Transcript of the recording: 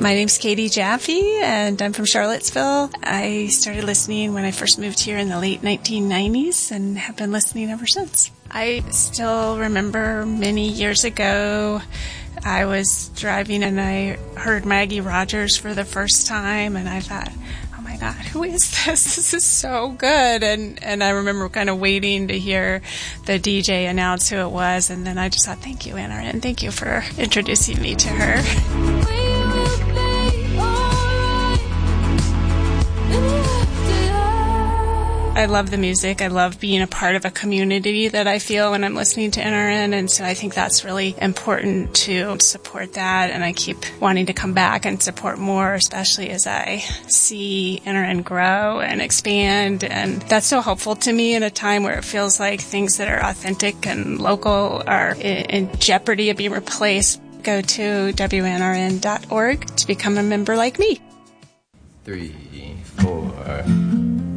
My name's Katie Jaffe, and I'm from Charlottesville. I started listening when I first moved here in the late 1990s and have been listening ever since. I still remember many years ago, I was driving and I heard Maggie Rogers for the first time, and I thought, oh my God, who is this? This is so good. And I remember kind of waiting to hear the DJ announce who it was, and then I just thought, thank you, NRN. Thank you for introducing me to her. I love the music. I love being a part of a community that I feel when I'm listening to NRN, and so I think that's really important to support that, and I keep wanting to come back and support more, especially as I see NRN grow and expand, and that's so helpful to me in a time where it feels like things that are authentic and local are in jeopardy of being replaced. Go to WNRN.org to become a member like me. 3, 4...